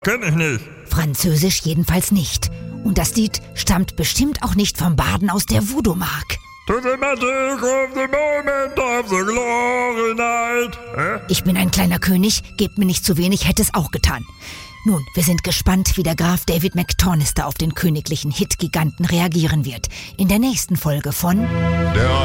Kenn ich nicht. Französisch jedenfalls nicht. Und das Lied stammt bestimmt auch nicht vom Baden aus der Voodoo-Mark. To the magic of the moment of the glory night. Ich bin ein kleiner König, gebt mir nicht zu wenig, hätte es auch getan. Nun, wir sind gespannt, wie der Graf David McTornister auf den königlichen Hit-Giganten reagieren wird. In der nächsten Folge von...